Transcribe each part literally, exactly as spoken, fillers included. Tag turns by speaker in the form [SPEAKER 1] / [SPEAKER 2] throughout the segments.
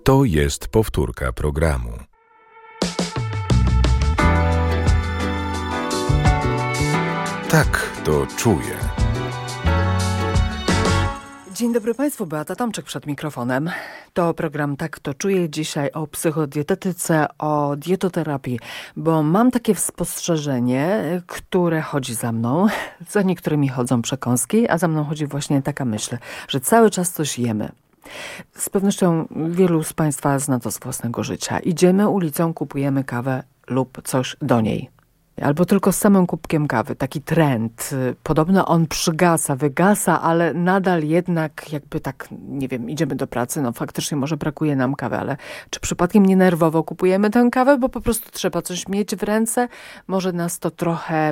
[SPEAKER 1] To jest powtórka programu. Tak to czuję.
[SPEAKER 2] Dzień dobry Państwu, Beata Tomczyk przed mikrofonem. To program Tak to czuję, dzisiaj o psychodietetyce, o dietoterapii, bo mam takie spostrzeżenie, które chodzi za mną. Za niektórymi chodzą przekąski, a za mną chodzi właśnie taka myśl, że cały czas coś jemy. Z pewnością wielu z Państwa zna to z własnego życia. Idziemy ulicą, kupujemy kawę lub coś do niej. Albo tylko z samym kubkiem kawy. Taki trend. Podobno on przygasa, wygasa, ale nadal jednak jakby tak, nie wiem, idziemy do pracy, no faktycznie może brakuje nam kawy, ale czy przypadkiem nie nerwowo kupujemy tę kawę, bo po prostu trzeba coś mieć w ręce? Może nas to trochę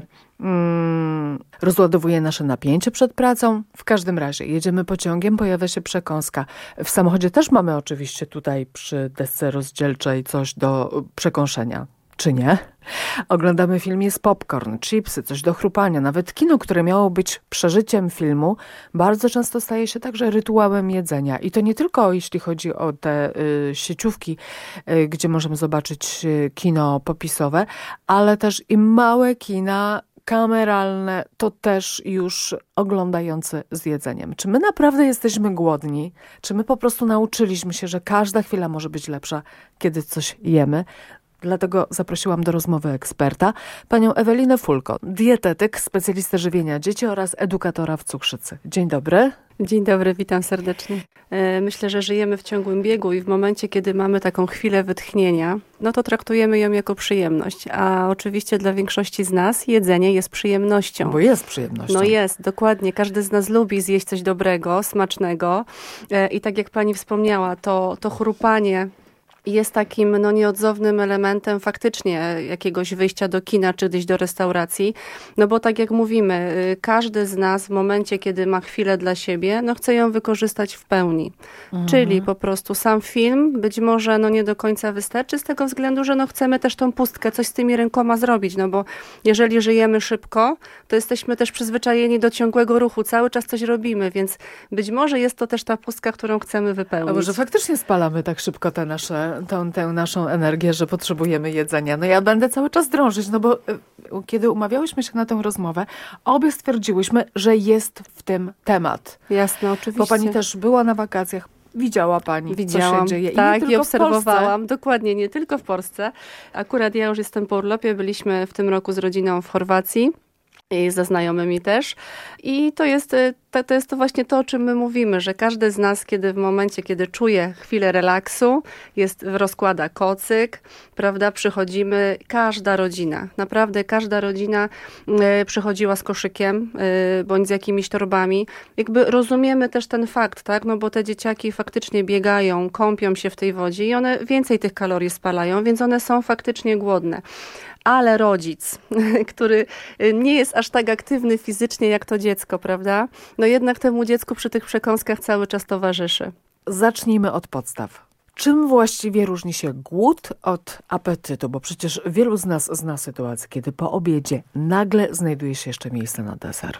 [SPEAKER 2] mm, rozładowuje nasze napięcie przed pracą? W każdym razie jedziemy pociągiem, pojawia się przekąska. W samochodzie też mamy oczywiście tutaj przy desce rozdzielczej coś do przekąszenia. Czy nie? Oglądamy film, jest popcorn, chipsy, coś do chrupania. Nawet kino, które miało być przeżyciem filmu, bardzo często staje się także rytuałem jedzenia. I to nie tylko jeśli chodzi o te y, sieciówki, y, gdzie możemy zobaczyć y, kino popisowe, ale też i małe kina kameralne, to też już oglądające z jedzeniem. Czy my naprawdę jesteśmy głodni? Czy my po prostu nauczyliśmy się, że każda chwila może być lepsza, kiedy coś jemy? Dlatego zaprosiłam do rozmowy eksperta, panią Ewelinę Fulko, dietetyk, specjalistę żywienia dzieci oraz edukatora w cukrzycy. Dzień dobry.
[SPEAKER 3] Dzień dobry, witam serdecznie. Myślę, że żyjemy w ciągłym biegu i w momencie, kiedy mamy taką chwilę wytchnienia, no to traktujemy ją jako przyjemność. A oczywiście dla większości z nas jedzenie jest przyjemnością.
[SPEAKER 2] Bo jest przyjemnością.
[SPEAKER 3] No jest, dokładnie. Każdy z nas lubi zjeść coś dobrego, smacznego. I tak jak pani wspomniała, to, to chrupanie jest takim no, nieodzownym elementem faktycznie jakiegoś wyjścia do kina czy gdzieś do restauracji. No bo tak jak mówimy, każdy z nas w momencie, kiedy ma chwilę dla siebie, no chce ją wykorzystać w pełni. Mhm. Czyli po prostu sam film być może no, nie do końca wystarczy z tego względu, że no, chcemy też tą pustkę, coś z tymi rękoma zrobić. No bo jeżeli żyjemy szybko, to jesteśmy też przyzwyczajeni do ciągłego ruchu. Cały czas coś robimy, więc być może jest to też ta pustka, którą chcemy wypełnić.
[SPEAKER 2] A może faktycznie spalamy tak szybko te nasze Tą, tę naszą energię, że potrzebujemy jedzenia. No ja będę cały czas drążyć, no bo y, kiedy umawiałyśmy się na tę rozmowę, obie stwierdziłyśmy, że jest w tym temat.
[SPEAKER 3] Jasne, oczywiście.
[SPEAKER 2] Bo pani też była na wakacjach, widziała pani,
[SPEAKER 3] Widziałam,
[SPEAKER 2] co się dzieje. I
[SPEAKER 3] tak,
[SPEAKER 2] nie
[SPEAKER 3] i
[SPEAKER 2] tylko
[SPEAKER 3] obserwowałam. Dokładnie, nie tylko w Polsce. Akurat ja już jestem po urlopie, byliśmy w tym roku z rodziną w Chorwacji. I ze znajomymi też. I to jest, to, to jest to właśnie to, o czym my mówimy, że każdy z nas, kiedy w momencie, kiedy czuje chwilę relaksu, jest, rozkłada kocyk, prawda, przychodzimy, każda rodzina, naprawdę każda rodzina y, przychodziła z koszykiem, y, bądź z jakimiś torbami. Jakby rozumiemy też ten fakt, tak, no bo te dzieciaki faktycznie biegają, kąpią się w tej wodzie i one więcej tych kalorii spalają, więc one są faktycznie głodne. Ale rodzic, który nie jest aż tak aktywny fizycznie jak to dziecko, prawda? No jednak temu dziecku przy tych przekąskach cały czas towarzyszy.
[SPEAKER 2] Zacznijmy od podstaw. Czym właściwie różni się głód od apetytu? Bo przecież wielu z nas zna sytuację, kiedy po obiedzie nagle znajduje się jeszcze miejsce na deser.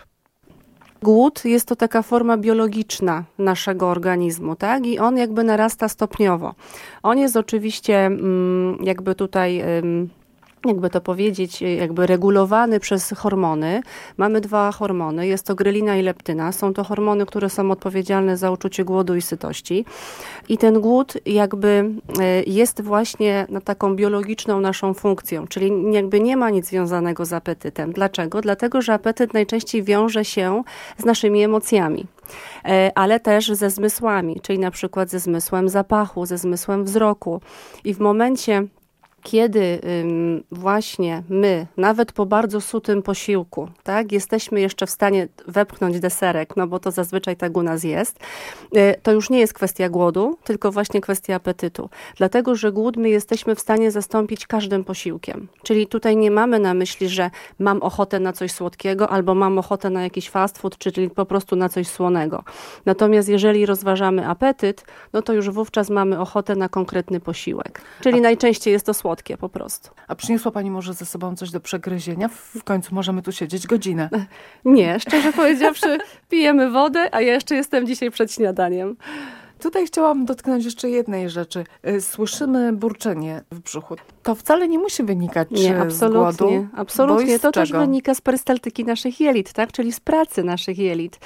[SPEAKER 3] Głód jest to taka forma biologiczna naszego organizmu, tak? I on jakby narasta stopniowo. On jest oczywiście jakby tutaj... jakby to powiedzieć, jakby regulowany przez hormony. Mamy dwa hormony, jest to grelina i leptyna. Są to hormony, które są odpowiedzialne za uczucie głodu i sytości. I ten głód jakby jest właśnie na taką biologiczną naszą funkcją, czyli jakby nie ma nic związanego z apetytem. Dlaczego? Dlatego, że apetyt najczęściej wiąże się z naszymi emocjami, ale też ze zmysłami, czyli na przykład ze zmysłem zapachu, ze zmysłem wzroku. I w momencie, kiedy ym, właśnie my, nawet po bardzo sutym posiłku, tak, jesteśmy jeszcze w stanie wepchnąć deserek, no bo to zazwyczaj tak u nas jest, y, to już nie jest kwestia głodu, tylko właśnie kwestia apetytu. Dlatego, że głód my jesteśmy w stanie zastąpić każdym posiłkiem. Czyli tutaj nie mamy na myśli, że mam ochotę na coś słodkiego albo mam ochotę na jakiś fast food, czyli po prostu na coś słonego. Natomiast jeżeli rozważamy apetyt, no to już wówczas mamy ochotę na konkretny posiłek. Czyli A... najczęściej jest to słodkie. Po prostu.
[SPEAKER 2] A przyniosła pani może ze sobą coś do przegryzienia? W końcu możemy tu siedzieć godzinę.
[SPEAKER 3] Nie, szczerze powiedziawszy, pijemy wodę, a ja jeszcze jestem dzisiaj przed śniadaniem.
[SPEAKER 2] Tutaj chciałam dotknąć jeszcze jednej rzeczy. Słyszymy burczenie w brzuchu. To wcale nie musi wynikać
[SPEAKER 3] nie, absolutnie,
[SPEAKER 2] z głodu.
[SPEAKER 3] Absolutnie. To też
[SPEAKER 2] czego?
[SPEAKER 3] wynika z perystaltyki naszych jelit, tak? Czyli z pracy naszych jelit.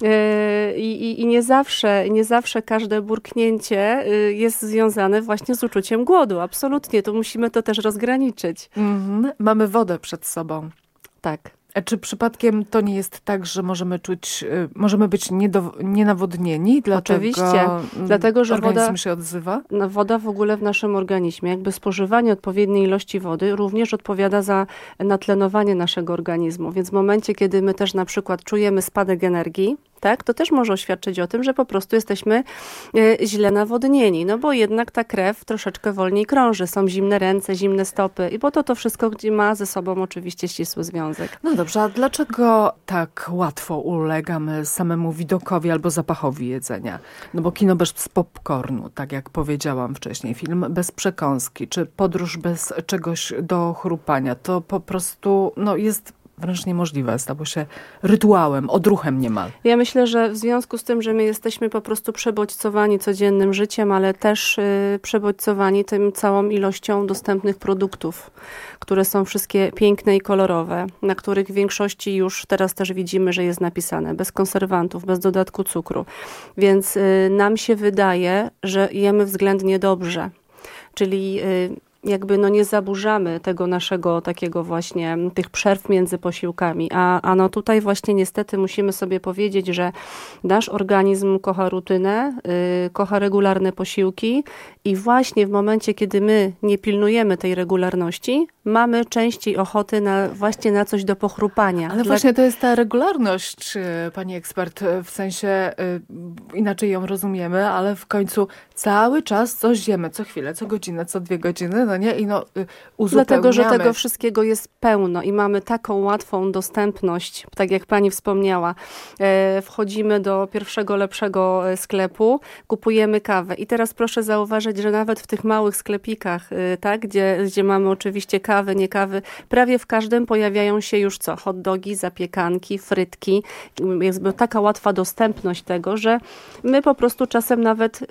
[SPEAKER 3] Yy, i, I nie zawsze, nie zawsze każde burknięcie jest związane właśnie z uczuciem głodu. Absolutnie. To musimy to też rozgraniczyć.
[SPEAKER 2] Mhm. Mamy wodę przed sobą.
[SPEAKER 3] Tak.
[SPEAKER 2] A czy przypadkiem to nie jest tak, że możemy czuć, możemy być niedo, nienawodnieni? Dlatego
[SPEAKER 3] Oczywiście, dlatego że
[SPEAKER 2] organizm
[SPEAKER 3] woda,
[SPEAKER 2] się odzywa?
[SPEAKER 3] Woda w ogóle w naszym organizmie, jakby spożywanie odpowiedniej ilości wody również odpowiada za natlenowanie naszego organizmu. Więc w momencie, kiedy my też na przykład czujemy spadek energii, tak, to też może oświadczyć o tym, że po prostu jesteśmy e, źle nawodnieni, no bo jednak ta krew troszeczkę wolniej krąży, są zimne ręce, zimne stopy i bo to to wszystko ma ze sobą oczywiście ścisły związek.
[SPEAKER 2] No dobrze, a dlaczego tak łatwo ulegamy samemu widokowi albo zapachowi jedzenia? No bo kino bez popcornu, tak jak powiedziałam wcześniej, film bez przekąski, czy podróż bez czegoś do chrupania, to po prostu no, jest wręcz niemożliwe, stało się rytuałem, odruchem niemal.
[SPEAKER 3] Ja myślę, że w związku z tym, że my jesteśmy po prostu przebodźcowani codziennym życiem, ale też y, przebodźcowani tym całą ilością dostępnych produktów, które są wszystkie piękne i kolorowe, na których w większości już teraz też widzimy, że jest napisane bez konserwantów, bez dodatku cukru. Więc y, nam się wydaje, że jemy względnie dobrze. Czyli y, jakby no nie zaburzamy tego naszego takiego właśnie, tych przerw między posiłkami, a, a no tutaj właśnie niestety musimy sobie powiedzieć, że nasz organizm kocha rutynę, yy, kocha regularne posiłki i właśnie w momencie, kiedy my nie pilnujemy tej regularności, mamy częściej ochoty na właśnie na coś do pochrupania.
[SPEAKER 2] Ale Dla... właśnie to jest ta regularność, pani ekspert, w sensie yy, inaczej ją rozumiemy, ale w końcu cały czas coś jemy, co chwilę, co godzinę, co dwie godziny, no nie? I no, y, uzupełniamy.
[SPEAKER 3] Dlatego, że tego wszystkiego jest pełno i mamy taką łatwą dostępność, tak jak pani wspomniała. E, wchodzimy do pierwszego, lepszego sklepu, kupujemy kawę i teraz proszę zauważyć, że nawet w tych małych sklepikach, y, tak, gdzie, gdzie mamy oczywiście kawy, nie kawy, prawie w każdym pojawiają się już co? Hot dogi, zapiekanki, frytki. Jest taka łatwa dostępność tego, że my po prostu czasem nawet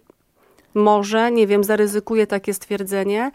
[SPEAKER 3] może, nie wiem, zaryzykuję takie stwierdzenie,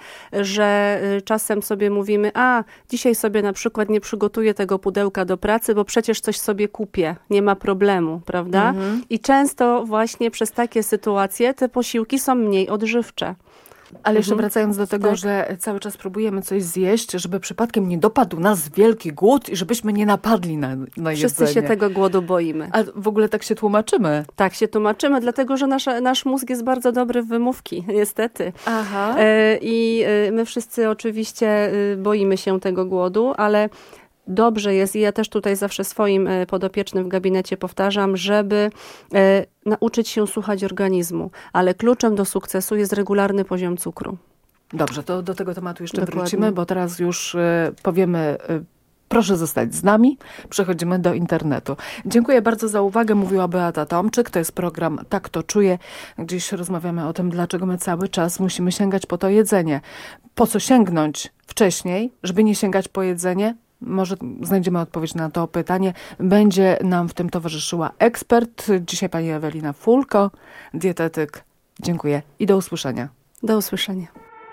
[SPEAKER 3] że czasem sobie mówimy, a dzisiaj sobie na przykład nie przygotuję tego pudełka do pracy, bo przecież coś sobie kupię, nie ma problemu, prawda? Mhm. I często właśnie przez takie sytuacje te posiłki są mniej odżywcze.
[SPEAKER 2] Ale jeszcze wracając do tego, tak. że cały czas próbujemy coś zjeść, żeby przypadkiem nie dopadł nas wielki głód i żebyśmy nie napadli na, na
[SPEAKER 3] Wszyscy
[SPEAKER 2] jedzenie.
[SPEAKER 3] się tego głodu boimy.
[SPEAKER 2] A w ogóle tak się tłumaczymy.
[SPEAKER 3] Tak się tłumaczymy, dlatego że nasz, nasz mózg jest bardzo dobry w wymówki, niestety.
[SPEAKER 2] Aha.
[SPEAKER 3] E, I my wszyscy oczywiście boimy się tego głodu, ale dobrze jest, i ja też tutaj zawsze swoim podopiecznym w gabinecie powtarzam, żeby e, nauczyć się słuchać organizmu, ale kluczem do sukcesu jest regularny poziom cukru.
[SPEAKER 2] Dobrze, to do tego tematu jeszcze
[SPEAKER 3] Dokładnie.
[SPEAKER 2] wrócimy, bo teraz już e, powiemy, e, proszę zostać z nami, przechodzimy do internetu. Dziękuję bardzo za uwagę, mówiła Beata Tomczyk, to jest program Tak to czuję. Dziś rozmawiamy o tym, dlaczego my cały czas musimy sięgać po to jedzenie. Po co sięgnąć wcześniej, żeby nie sięgać po jedzenie? Może znajdziemy odpowiedź na to pytanie. Będzie nam w tym towarzyszyła ekspert. Dzisiaj pani Ewelina Fulko, dietetyk. Dziękuję i do usłyszenia.
[SPEAKER 3] Do usłyszenia.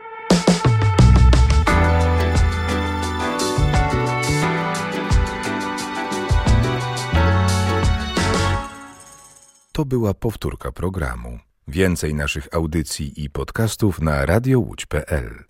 [SPEAKER 1] To była powtórka programu. Więcej naszych audycji i podcastów na radio łódź kropka pe el.